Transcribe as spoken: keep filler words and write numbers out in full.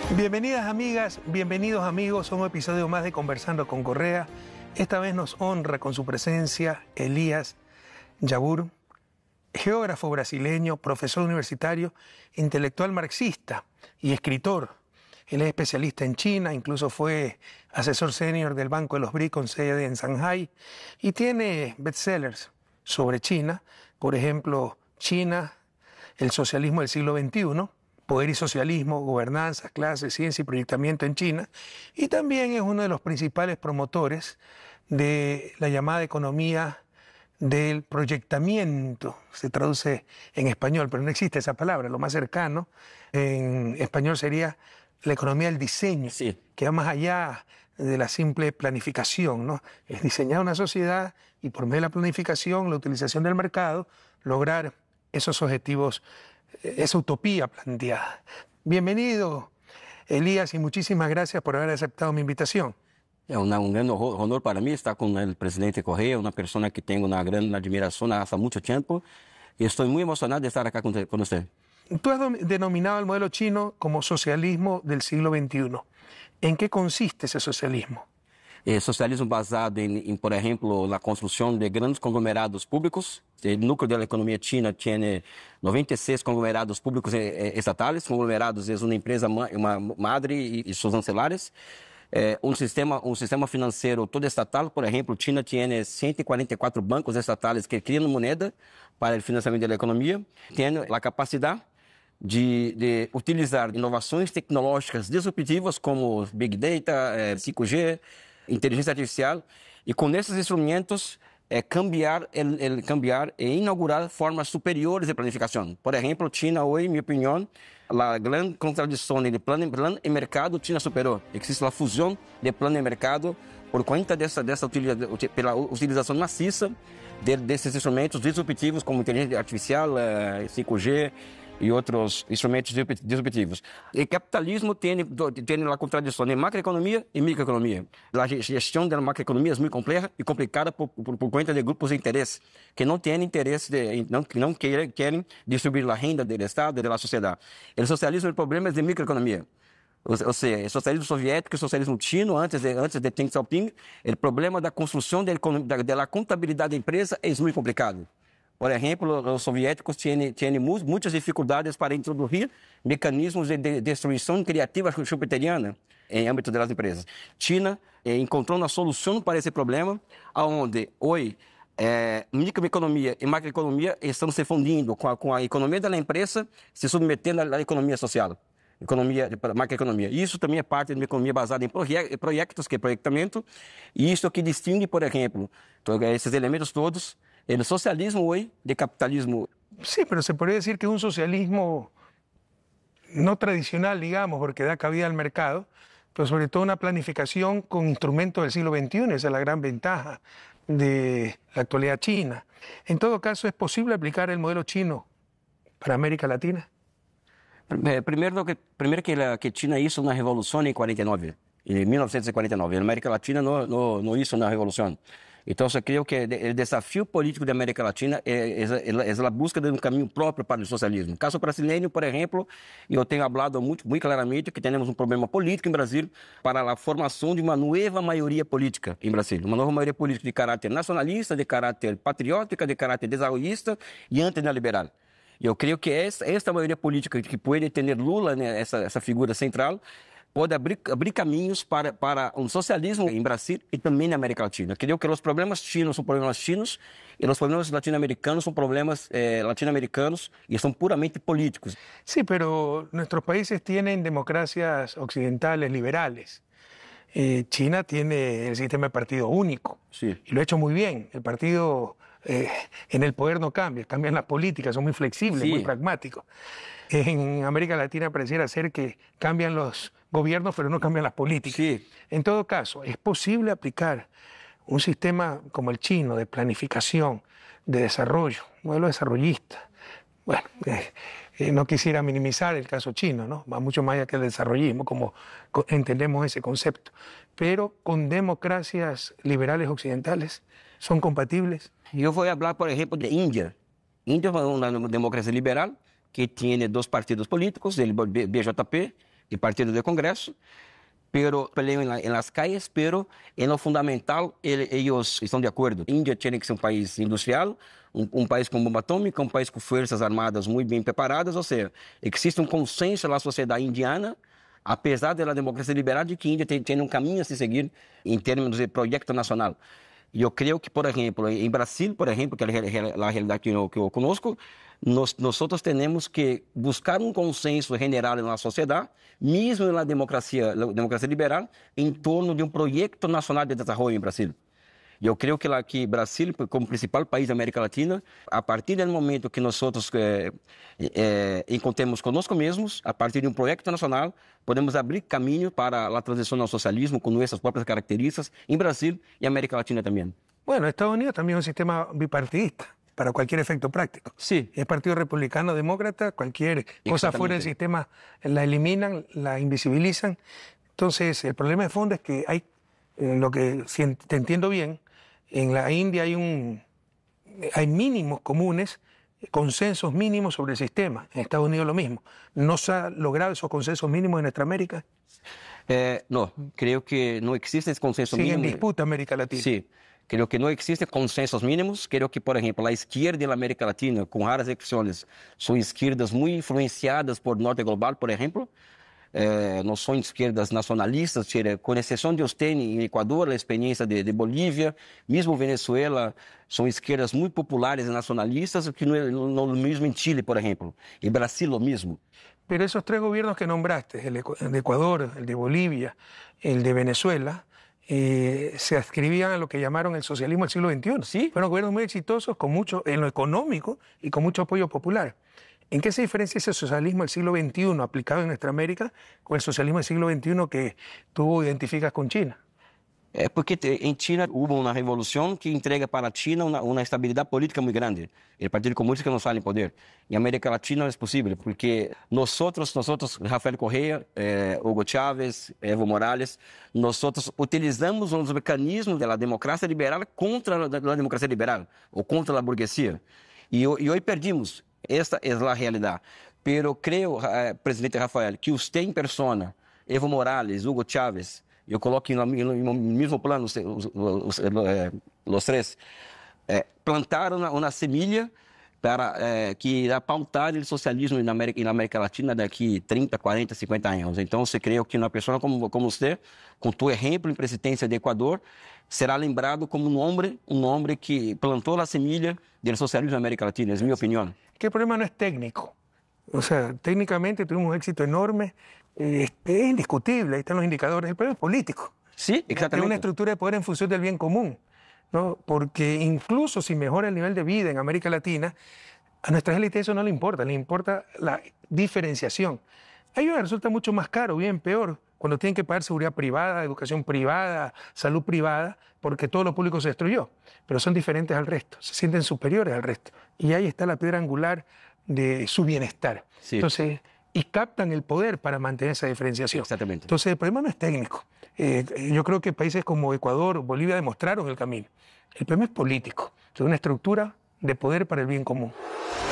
Bienvenidas amigas, bienvenidos amigos a un episodio más de Conversando con Correa. Esta vez nos honra con su presencia Elías Jabbour, geógrafo brasileño, profesor universitario, intelectual marxista y escritor. Él es especialista en China, incluso fue asesor senior del Banco de los B R I C con sede en Shanghái y tiene bestsellers sobre China, por ejemplo, China, el socialismo del siglo veintiuno, Poder y socialismo, gobernanza, clases, ciencia y proyectamiento en China, y también es uno de los principales promotores de la llamada economía del proyectamiento. Se traduce en español, pero no existe esa palabra. Lo más cercano en español sería la economía del diseño, sí, que va más allá de la simple planificación, ¿no? Es diseñar una sociedad y por medio de la planificación, la utilización del mercado, lograr esos objetivos, esa utopía planteada. Bienvenido, Elías, y muchísimas gracias por haber aceptado mi invitación. É um, um grande honor para mim estar com o presidente Correa, uma pessoa que tenho uma grande admiração há muito tempo, e estou muito emocionado de estar aqui com, com você. Tú has denominado el modelo chino como socialismo del siglo veintiuno. ¿En qué consiste ese socialismo? É socialismo baseado em, em, por exemplo, na construção de grandes conglomerados públicos. O núcleo da economia china tem noventa e seis conglomerados públicos estatais. Conglomerados é uma empresa uma madre e, e seus ancelares. É um sistema um sistema financeiro todo estatal. Por exemplo, China tem cento e quarenta e quatro bancos estatais que criam moneda para o financiamento da economia. Tem a capacidade de, de utilizar inovações tecnológicas disruptivas como Big Data, cinco G, inteligência artificial, e com esses instrumentos é, cambiar, el, el, cambiar e inaugurar formas superiores de planificação. Por exemplo, China hoje, em minha opinião, a grande contradição de plano, plano e mercado, China superou. Existe a fusão de plano e mercado por conta dessa, dessa utilização, pela utilização maciça de, desses instrumentos disruptivos como inteligência artificial, cinco G, e outros instrumentos disruptivos. O capitalismo tem, tem a contradição de macroeconomia e microeconomia. A gestão da macroeconomia é muito complexa e complicada por, por, por conta de grupos de interesse que não têm interesse, de, não, que não querem, querem distribuir a renda do Estado e da sociedade. O socialismo, o problema é de microeconomia. Ou seja, o socialismo soviético e o socialismo chino, antes de, antes de Deng Xiaoping, o problema da construção da, da, da contabilidade da empresa é muito complicado. Por exemplo, os soviéticos tinham, tinham muitas dificuldades para introduzir mecanismos de, de destruição criativa schumpeteriana em âmbito das empresas. China eh, encontrou uma solução para esse problema, onde hoje eh, microeconomia e macroeconomia estão se fundindo com a, com a economia da empresa, se submetendo à economia social, economia, macroeconomia. Isso também é parte de uma economia baseada em projetos, que é projetamento, e isso que distingue, por exemplo, esses elementos todos, el socialismo hoy de capitalismo. Sí, pero se podría decir que es un socialismo no tradicional, digamos, porque da cabida al mercado, pero sobre todo una planificación con instrumentos del siglo veintiuno. Esa es la gran ventaja de la actualidad china. En todo caso, ¿es posible aplicar el modelo chino para América Latina? Primeiro que, primeiro que, la, que China hizo una revolución en cuarenta y nueve, en mil novecientos cuarenta y nueve. En América Latina no, no, no hizo una revolución. Então, eu creio que o desafio político da América Latina é, é, é a busca de um caminho próprio para o socialismo. No caso brasileiro, por exemplo, eu tenho falado muito, muito claramente que temos um problema político em Brasil para a formação de uma nova maioria política em Brasil. Uma nova maioria política de caráter nacionalista, de caráter patriótica, de caráter desenvolvista e antineoliberal. Eu creio que esta, esta maioria política que pode ter Lula, né, essa, essa figura central, pode abrir, abrir caminhos para, para um socialismo em Brasil e também na América Latina. Creio que os problemas chinos são problemas chinos e os problemas latino-americanos são problemas eh, latino-americanos e são puramente políticos. Sí, pero nuestros países tienen democracias occidentales liberales. Eh, China tiene el sistema de partido único, sí, y lo ha hecho muy bien. El partido eh, en el poder no cambia, cambian las políticas, son muy flexibles, sí, muy pragmáticos. En América Latina pareciera ser que cambian los gobiernos, pero no cambian las políticas. Sí. En todo caso, ¿es posible aplicar un sistema como el chino de planificación, de desarrollo, un modelo desarrollista? Bueno, eh, eh, no quisiera minimizar el caso chino, ¿no? Va mucho más allá que el desarrollismo, como entendemos ese concepto. Pero con democracias liberales occidentales, ¿son compatibles? Eu vou falar, por exemplo, de Índia. Índia é uma democracia liberal que tem dois partidos políticos, o B J P y partidos del Congreso, pero pelean en, la, en las calles, pero en lo fundamental el, ellos están de acuerdo. India tiene que ser un país industrial, un, un país con bomba atómica, un país con fuerzas armadas muy bien preparadas, o sea, existe un consenso en la sociedad indiana, apesar de la democracia liberal, de que India tem, tem um caminho a se seguir em termos de projeto nacional. E eu creio que, por exemplo, em Brasil, por exemplo, que é a realidade que eu, que eu conosco, nós, nós temos que buscar um consenso general na sociedade, mesmo na democracia, democracia liberal, em torno de um projeto nacional de desenvolvimento em Brasil. E eu creio que, lá, que Brasil, como principal país da América Latina, a partir do momento que nós eh, eh, encontremos conosco mesmos, a partir de um projeto nacional, podemos abrir caminho para a transição ao socialismo com nossas próprias características em Brasil e América Latina também. Bueno, Estados Unidos también es un sistema bipartidista para cualquier efecto práctico. Sí. Es partido republicano, demócrata, cualquier cosa fuera del sistema la eliminan, la invisibilizan. Entonces, el problema de fondo es que hay, eh, lo que si te entiendo bien, en la India hay un hay mínimos comunes, consensos mínimos sobre el sistema. En Estados Unidos lo mismo. ¿No se ha logrado esos consensos mínimos en nuestra América? Eh, no, creo que no existe ese consenso Sigue mínimo. en disputa América Latina. Sí, creo que no existen consensos mínimos. Creo que, por ejemplo, la izquierda en la América Latina, con raras excepciones, son izquierdas muy influenciadas por Norte Global, por ejemplo. Eh, não são esquerdas nacionalistas, com exceção de usted em Equador, a experiência de, de Bolívia, mesmo Venezuela, são esquerdas muito populares e nacionalistas, que não é no mesmo em Chile, por exemplo, e Brasil lo mesmo. Pero esos tres gobiernos que nombraste, el de Ecuador, el de Bolivia, el de Venezuela, eh, se adscribían a lo que llamaron el socialismo del siglo veintiuno. Sí. Fueron gobiernos muy exitosos con mucho, en lo económico y con mucho apoyo popular. ¿En qué se diferencia ese socialismo del siglo veintiuno aplicado en nuestra América con el socialismo del siglo veintiuno que tú identificas con China? É porque em China houve uma revolução que entrega para a China uma, uma estabilidade política muito grande. O Partido Comunista não sai em poder. Em América Latina não é possível, porque nós, nós Rafael Correa, eh, Hugo Chávez, Evo Morales, nós utilizamos os mecanismos da democracia liberal contra a democracia liberal, ou contra a burguesia. E, e hoje perdimos. Esta é a realidade. Pero creio, eh, presidente Rafael, que você em persona, Evo Morales, Hugo Chávez, eu coloco no, no mesmo plano os, os, os, os três, eh, plantaram uma, uma semilha para eh, que irá pautar o socialismo na América, na América Latina daqui trinta, quarenta, cinquenta anos. Então, você creio que uma pessoa como, como você, com tu exemplo em presidência de Equador, será lembrado como um homem, um homem que plantou a semilha do socialismo na América Latina, é a minha opinião. Que el problema no es técnico. O sea, técnicamente tuvimos un éxito enorme, eh, es indiscutible, ahí están los indicadores. El problema es político. Sí, exactamente. Es una estructura de poder en función del bien común, ¿no? Porque incluso si mejora el nivel de vida en América Latina, a nuestras élites eso no le importa, le importa la diferenciación. A ellos les resulta mucho más caro, bien peor, cuando tienen que pagar seguridad privada, educación privada, salud privada, porque todo lo público se destruyó. Pero son diferentes al resto, se sienten superiores al resto. Y ahí está la piedra angular de su bienestar. Sí. Entonces, y captan el poder para mantener esa diferenciación. Exactamente. Entonces, el problema no es técnico. Eh, yo creo que países como Ecuador, Bolivia demostraron el camino. El problema es político. Es una estructura de poder para el bien común.